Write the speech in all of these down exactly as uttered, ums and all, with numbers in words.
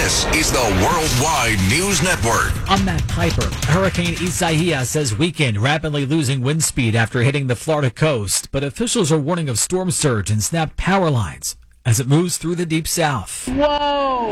This is the Worldwide News Network. I'm Matt Piper. Hurricane Isaias has weakened, rapidly losing wind speed after hitting the Florida coast. But officials are warning of storm surge and snapped power lines as it moves through the deep south. Whoa!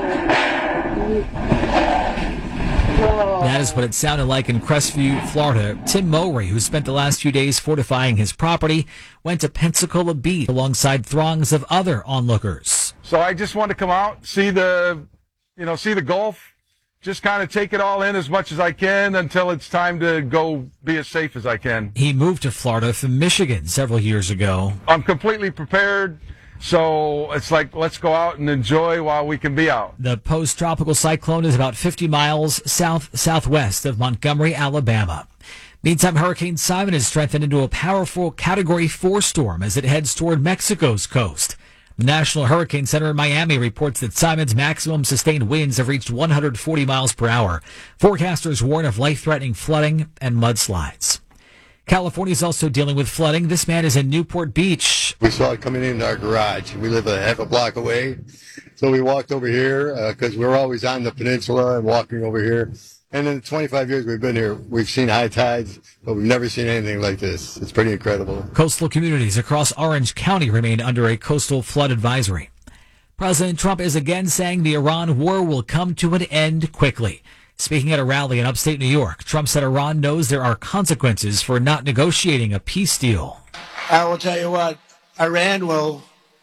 That is what it sounded like in Crestview, Florida. Tim Mowry, who spent the last few days fortifying his property, went to Pensacola Beach alongside throngs of other onlookers. So I just want to come out, see the, you know, see the Gulf, just kind of take it all in as much as I can until it's time to go be as safe as I can. He moved to Florida from Michigan several years ago. I'm completely prepared. So it's like, let's go out and enjoy while we can be out. The post-tropical cyclone is about fifty miles south-southwest of Montgomery, Alabama. Meantime, Hurricane Simon has strengthened into a powerful Category four storm as it heads toward Mexico's coast. The National Hurricane Center in Miami reports that Simon's maximum sustained winds have reached one hundred forty miles per hour. Forecasters warn of life-threatening flooding and mudslides. California is also dealing with flooding. This man is in Newport Beach. We saw it coming in our garage. We live a half a block away. So we walked over here because uh, we're always on the peninsula and walking over here. And in the twenty-five years we've been here, we've seen high tides, but we've never seen anything like this. It's pretty incredible. Coastal communities across Orange County remain under a coastal flood advisory. President Trump is again saying the Iran war will come to an end quickly. Speaking at a rally in upstate New York, Trump said Iran knows there are consequences for not negotiating a peace deal. I will tell you what, Iran will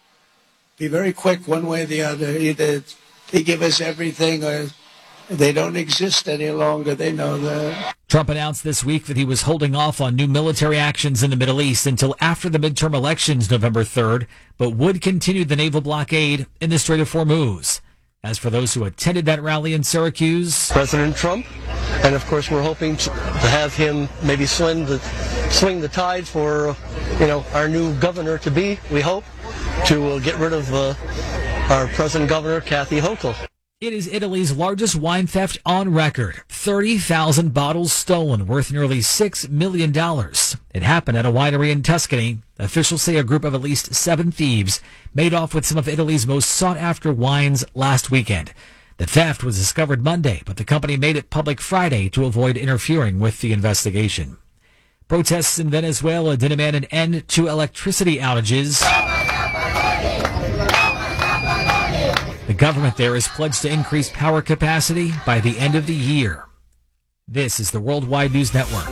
be very quick one way or the other. Either they give us everything or they don't exist any longer. They know that. Trump announced this week that he was holding off on new military actions in the Middle East until after the midterm elections November third, but would continue the naval blockade in the Strait of Hormuz. As for those who attended that rally in Syracuse, President Trump, and of course we're hoping to have him maybe swing the, swing the tide for, you know, our new governor to be, we hope, to uh, get rid of uh, our present governor, Kathy Hochul. It is Italy's largest wine theft on record. thirty thousand bottles stolen, worth nearly six million dollars. It happened at a winery in Tuscany. Officials say a group of at least seven thieves made off with some of Italy's most sought-after wines last weekend. The theft was discovered Monday, but the company made it public Friday to avoid interfering with the investigation. Protests in Venezuela demand an end to electricity outages. The government there has pledged to increase power capacity by the end of the year. This is the Worldwide News Network.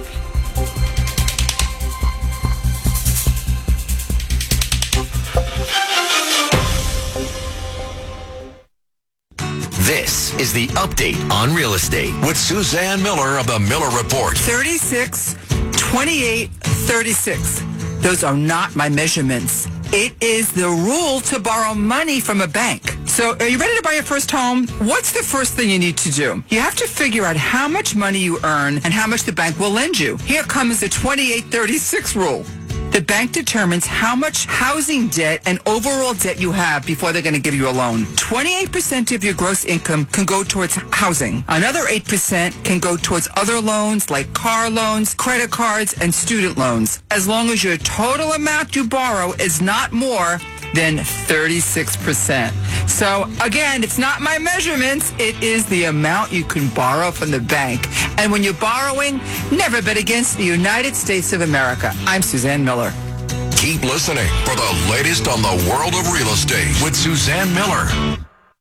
This is the Update on Real Estate with Suzanne Miller of the Miller Report. thirty-six, twenty-eight, thirty-six. Those are not my measurements. It is the rule to borrow money from a bank. So are you ready to buy your first home? What's the first thing you need to do? You have to figure out how much money you earn and how much the bank will lend you. Here comes the twenty-eight thirty-six rule. The bank determines how much housing debt and overall debt you have before they're going to give you a loan. twenty-eight percent of your gross income can go towards housing. Another eight percent can go towards other loans like car loans, credit cards, and student loans, as long as your total amount you borrow is not more than thirty-six percent. So again, it's not my measurements, it is the amount you can borrow from the bank. And when you're borrowing, never bet against the United States of America. I'm Suzanne Miller. Keep listening for the latest on the world of real estate with Suzanne Miller.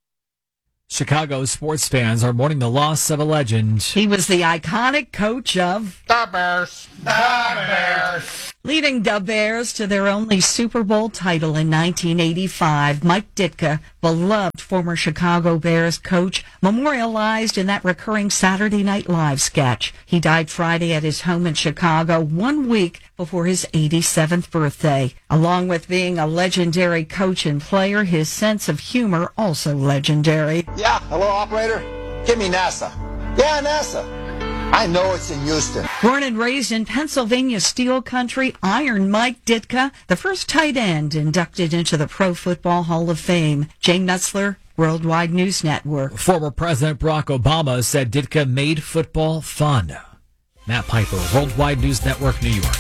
Chicago sports fans are mourning the loss of a legend. He was the iconic coach of The Bears. The Bears. leading the Bears to their only Super Bowl title in nineteen eighty-five. Mike Ditka, beloved former Chicago Bears coach, memorialized in that recurring Saturday Night Live sketch. He died Friday at his home in Chicago, one week before his eighty-seventh birthday. Along with being a legendary coach and player, his sense of humor also legendary. Yeah, hello, operator. Give me NASA. Yeah, NASA. I know it's in Houston. Born and raised in Pennsylvania Steel Country, Iron Mike Ditka, the first tight end inducted into the Pro Football Hall of Fame. Jane Nutzler, Worldwide News Network. Former President Barack Obama said Ditka made football fun. Matt Piper, Worldwide News Network, New York.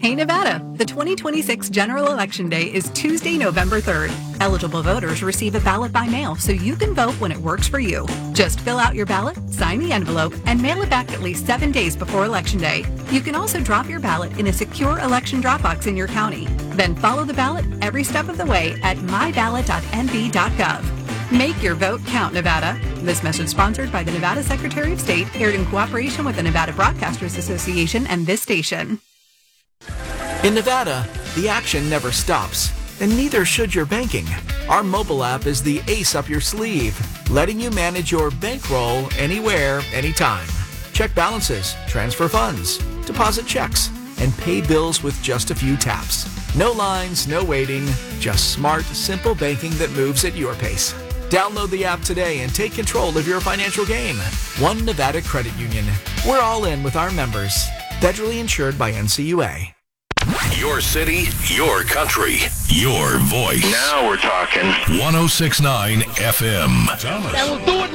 Hey Nevada, the twenty twenty-six General Election Day is Tuesday, November third. Eligible voters receive a ballot by mail so you can vote when it works for you. Just fill out your ballot, sign the envelope, and mail it back at least seven days before Election Day. You can also drop your ballot in a secure election drop box in your county. Then follow the ballot every step of the way at my ballot dot n v dot gov. Make your vote count, Nevada. This message sponsored by the Nevada Secretary of State, aired in cooperation with the Nevada Broadcasters Association and this station. In Nevada, the action never stops, and neither should your banking. Our mobile app is the ace up your sleeve, letting you manage your bankroll anywhere, anytime. Check balances, transfer funds, deposit checks, and pay bills with just a few taps. No lines, no waiting, just smart, simple banking that moves at your pace. Download the app today and take control of your financial game. One Nevada Credit Union. We're all in with our members. Federally insured by N C U A. Your city, your country, your voice. Now we're talking. one oh six point nine F M. That will do it.